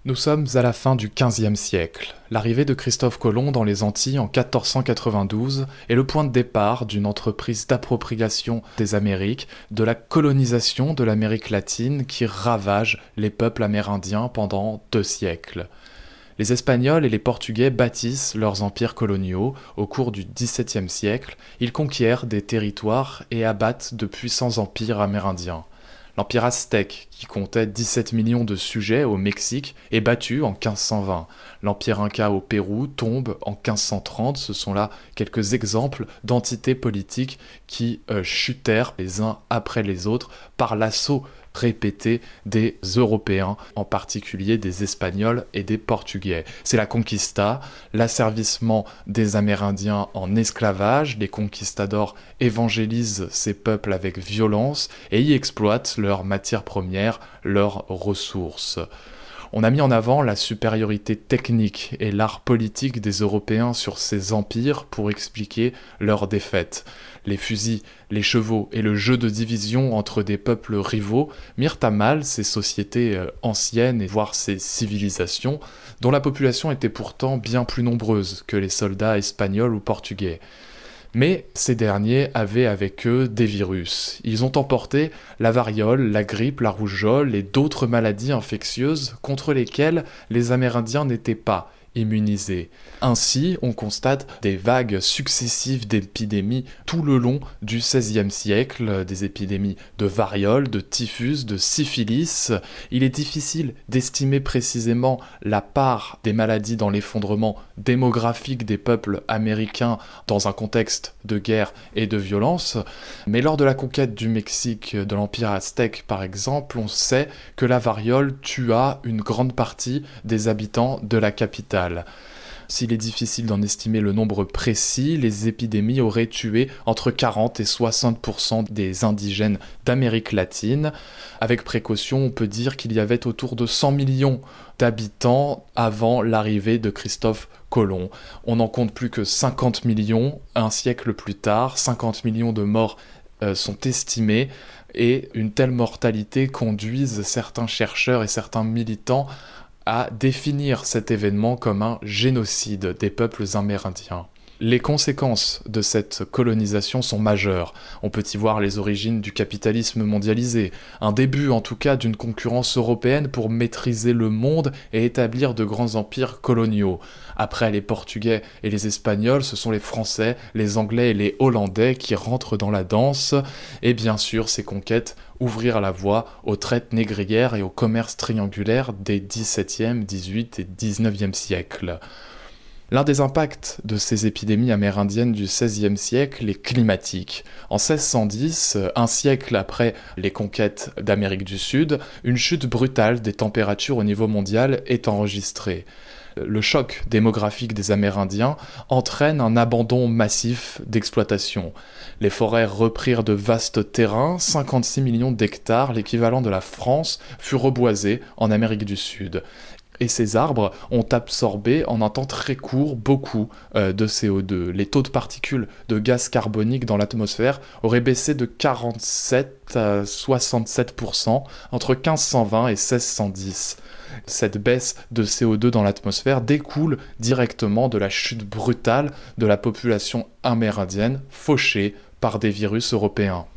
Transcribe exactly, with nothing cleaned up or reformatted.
Nous sommes à la fin du quinzième siècle. L'arrivée de Christophe Colomb dans les Antilles en quatorze cent quatre-vingt-douze est le point de départ d'une entreprise d'appropriation des Amériques, de la colonisation de l'Amérique latine qui ravage les peuples amérindiens pendant deux siècles. Les Espagnols et les Portugais bâtissent leurs empires coloniaux. Au cours du dix-septième siècle, ils conquièrent des territoires et abattent de puissants empires amérindiens. L'empire aztèque, qui comptait dix-sept millions de sujets au Mexique, est battu en quinze cent vingt. L'empire inca au Pérou tombe en quinze cent trente. Ce sont là quelques exemples d'entités politiques qui euh, chutèrent les uns après les autres par l'assaut répété des Européens, en particulier des Espagnols et des Portugais. C'est la conquista, l'asservissement des Amérindiens en esclavage. Les conquistadors évangélisent ces peuples avec violence et y exploitent leurs matières premières, leurs ressources. On a mis en avant la supériorité technique et l'art politique des Européens sur ces empires pour expliquer leur défaite. Les fusils, les chevaux et le jeu de division entre des peuples rivaux mirent à mal ces sociétés anciennes et voire ces civilisations dont la population était pourtant bien plus nombreuse que les soldats espagnols ou portugais. Mais ces derniers avaient avec eux des virus. Ils ont emporté la variole, la grippe, la rougeole et d'autres maladies infectieuses contre lesquelles les Amérindiens n'étaient pas immunisés. Ainsi, on constate des vagues successives d'épidémies tout le long du seizième siècle, des épidémies de variole, de typhus, de syphilis. Il est difficile d'estimer précisément la part des maladies dans l'effondrement démographique des peuples américains dans un contexte de guerre et de violence, mais lors de la conquête du Mexique de l'Empire aztèque par exemple, on sait que la variole tua une grande partie des habitants de la capitale. S'il est difficile d'en estimer le nombre précis, les épidémies auraient tué entre quarante et soixante pour cent des indigènes d'Amérique latine. Avec précaution, on peut dire qu'il y avait autour de cent millions d'habitants avant l'arrivée de Christophe Colomb. On n'en compte plus que cinquante millions un siècle plus tard. cinquante millions de morts euh, sont estimés et une telle mortalité conduise certains chercheurs et certains militants à définir cet événement comme un génocide des peuples amérindiens. Les conséquences de cette colonisation sont majeures. On peut y voir les origines du capitalisme mondialisé, un début en tout cas d'une concurrence européenne pour maîtriser le monde et établir de grands empires coloniaux. Après les Portugais et les Espagnols, ce sont les Français, les Anglais et les Hollandais qui rentrent dans la danse, et bien sûr ces conquêtes ouvrirent la voie aux traites négrières et au commerce triangulaire des dix-septième, dix-huitième et dix-neuvième siècles. L'un des impacts de ces épidémies amérindiennes du seizième siècle est climatique. En seize cent dix, un siècle après les conquêtes d'Amérique du Sud, une chute brutale des températures au niveau mondial est enregistrée. Le choc démographique des Amérindiens entraîne un abandon massif d'exploitation. Les forêts reprirent de vastes terrains, cinquante-six millions d'hectares, l'équivalent de la France, furent reboisés en Amérique du Sud. Et ces arbres ont absorbé en un temps très court beaucoup euh, de C O deux. Les taux de particules de gaz carbonique dans l'atmosphère auraient baissé de quarante-sept à soixante-sept pour cent entre quinze cent vingt et seize cent dix. Cette baisse de C O deux dans l'atmosphère découle directement de la chute brutale de la population amérindienne fauchée par des virus européens.